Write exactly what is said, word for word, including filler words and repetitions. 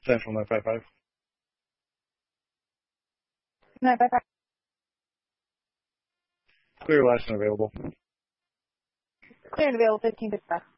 Central nine five five. nine five five. Clear last and available. Clear and available, fifteen fifty-five.